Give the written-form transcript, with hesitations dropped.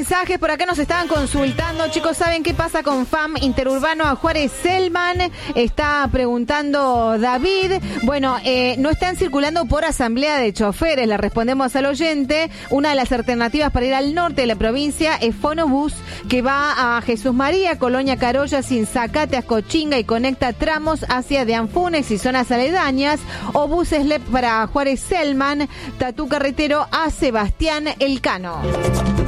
mensajes, por acá nos estaban consultando. Chicos, ¿saben qué pasa con FAM Interurbano a Juárez Selman? Está preguntando David. Bueno, no están circulando por asamblea de choferes, le respondemos al oyente. Una de las alternativas para ir al norte de la provincia es Fonobús, que va a Jesús María, Colonia Carolla, Sinzacate, Ascochinga y conecta tramos hacia Deanfunes y zonas aledañas. O buses LEP para Juárez Selman, Tatú Carretero a Sebastián Elcano.